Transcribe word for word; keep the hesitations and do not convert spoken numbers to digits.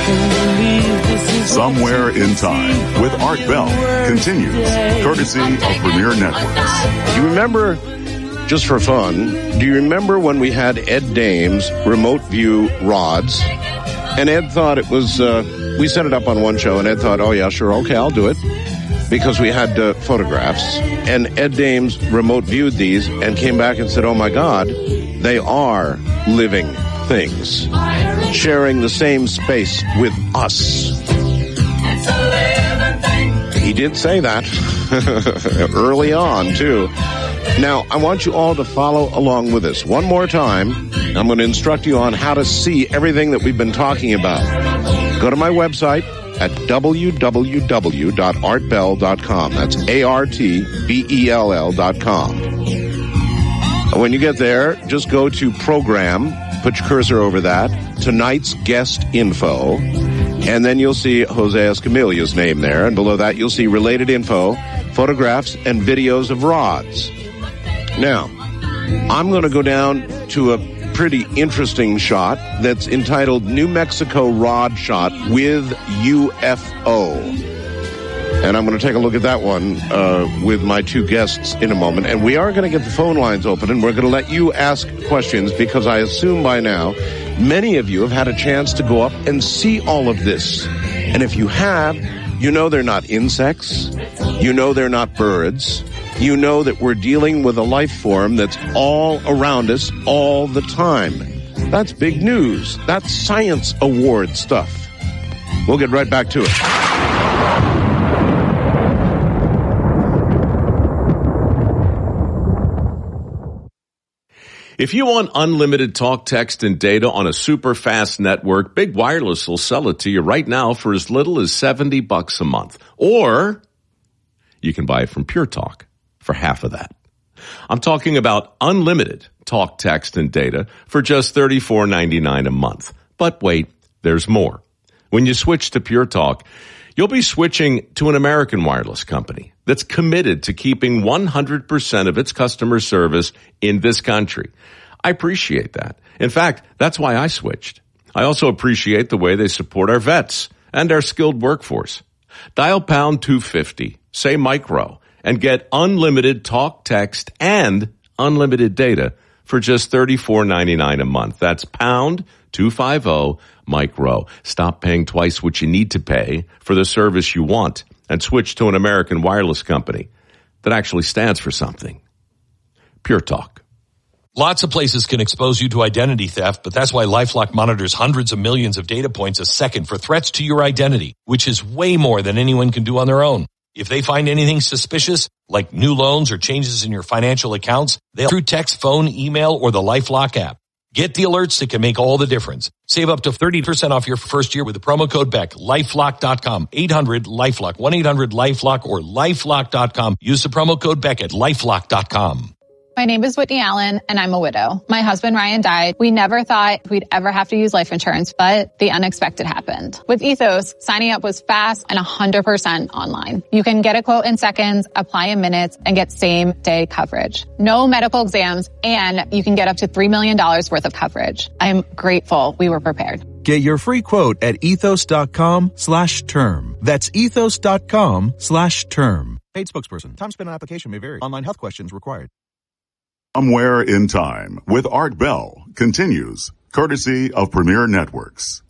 Somewhere in Time with Art Bell continues, courtesy of Premier Networks. Do you remember, just for fun, do you remember when we had Ed Dames remote view rods? And Ed thought it was, uh, we set it up on one show, and Ed thought, oh yeah, sure, okay, I'll do it. Because we had uh, photographs. And Ed Dames remote viewed these and came back and said, oh my God, they are living things, sharing the same space with us. He did say that early on, too. Now, I want you all to follow along with us. One more time, I'm going to instruct you on how to see everything that we've been talking about. Go to my website at w w w dot art bell dot com. That's A R T B E L L dot com. When you get there, just go to Program, put your cursor over that, tonight's guest info, and then you'll see Jose Escamilla's name there, and below that you'll see related info, photographs, and videos of rods. Now, I'm going to go down to a pretty interesting shot that's entitled New Mexico Rod Shot with U F O. And I'm going to take a look at that one uh, with my two guests in a moment. And we are going to get the phone lines open, and we're going to let you ask questions, because I assume by now many of you have had a chance to go up and see all of this. And if you have, you know they're not insects. You know they're not birds. You know that we're dealing with a life form that's all around us all the time. That's big news. That's science award stuff. We'll get right back to it. If you want unlimited talk, text, and data on a super fast network, Big Wireless will sell it to you right now for as little as seventy bucks a month. Or you can buy it from Pure Talk for half of that. I'm talking about unlimited talk, text, and data for just thirty-four ninety-nine a month. But wait, there's more. When you switch to Pure Talk, you'll be switching to an American wireless company that's committed to keeping one hundred percent of its customer service in this country. I appreciate that. In fact, that's why I switched. I also appreciate the way they support our vets and our skilled workforce. Dial pound two fifty, say micro, and get unlimited talk, text, and unlimited data for just thirty-four ninety-nine a month. That's pound two fifty micro. Stop paying twice what you need to pay for the service you want and switch to an American wireless company that actually stands for something. Pure Talk. Lots of places can expose you to identity theft, but that's why LifeLock monitors hundreds of millions of data points a second for threats to your identity, which is way more than anyone can do on their own. If they find anything suspicious, like new loans or changes in your financial accounts, they'll through text, phone, email, or the LifeLock app. Get the alerts that can make all the difference. Save up to thirty percent off your first year with the promo code Beck. LifeLock dot com. eight hundred LifeLock. one eight hundred LifeLock or LifeLock dot com. Use the promo code Beck at LifeLock dot com. My name is Whitney Allen, and I'm a widow. My husband, Ryan, died. We never thought we'd ever have to use life insurance, but the unexpected happened. With Ethos, signing up was fast and one hundred percent online. You can get a quote in seconds, apply in minutes, and get same-day coverage. No medical exams, and you can get up to three million dollars worth of coverage. I'm grateful we were prepared. Get your free quote at ethos.com slash term. That's ethos.com slash term. Paid spokesperson. Time spent on application may vary. Online health questions required. Somewhere in Time with Art Bell continues, courtesy of Premier Networks.